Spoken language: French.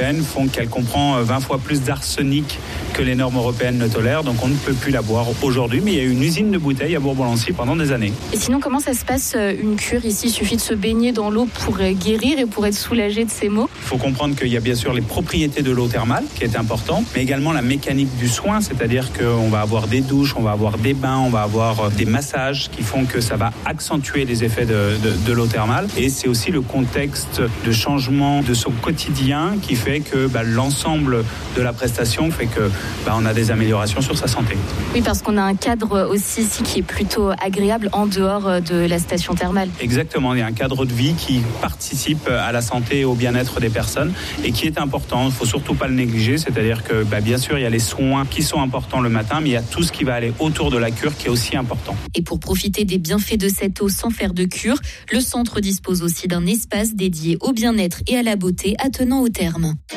européennes font qu'elle comprend 20 fois plus d'arsenic que les normes européennes ne tolèrent. Donc on ne peut plus la boire aujourd'hui. Mais il y a une usine de bouteilles à Bourbon-Lancy pendant des années. Et sinon, comment ça se passe une cure ici? Il suffit de se baigner dans l'eau pour guérir et pour être soulagé de ces maux? Il faut comprendre qu'il y a bien sûr les propriétés de l'eau thermale qui est important, mais également la mécanique du soin, c'est-à-dire qu'on va avoir des douches, on va avoir des bains, on va avoir des massages qui font que ça va accentuer les effets de l'eau thermale. Et c'est aussi le contexte de changement de son quotidien qui fait que l'ensemble de la prestation fait que on a des améliorations sur sa santé. Oui, parce qu'on a un cadre aussi ici qui est plutôt agréable en dehors de la station thermale. Exactement, il y a un cadre de vie qui participe à la santé et au bien-être des personnes et qui est important. Il ne faut surtout pas le négliger, c'est-à-dire que bien sûr il y a les soins qui sont importants le matin, mais il y a tout ce qui va aller autour de la cure qui est aussi important. Et pour profiter des bienfaits de cette eau sans faire de cure, le centre dispose aussi d'un espace dédié au bien-être et à la beauté attenant au terme.